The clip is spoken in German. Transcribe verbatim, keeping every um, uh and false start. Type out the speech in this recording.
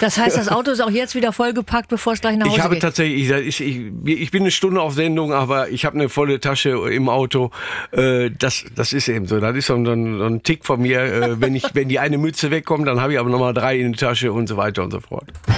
Das heißt, das Auto ist auch jetzt wieder vollgepackt, bevor es gleich nach Hause geht? Ich habe geht. tatsächlich, ich, ich, ich bin eine Stunde auf Sendung, aber ich habe eine volle Tasche im Auto. Das, das ist eben so. Das ist so ein, so ein Tick von mir. Wenn ich, wenn die eine Mütze wegkommt, dann habe ich aber nochmal drei in der Tasche und so weiter und so fort.